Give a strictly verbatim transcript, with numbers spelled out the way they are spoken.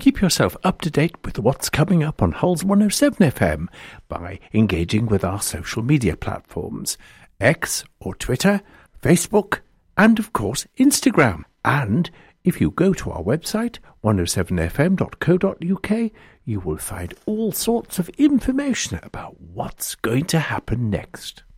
Keep yourself up to date with what's coming up on Hull's one oh seven F M by engaging with our social media platforms, X or Twitter, Facebook, and of course Instagram. And if you go to our website, one oh seven f m dot co dot u k, you will find all sorts of information about what's going to happen next.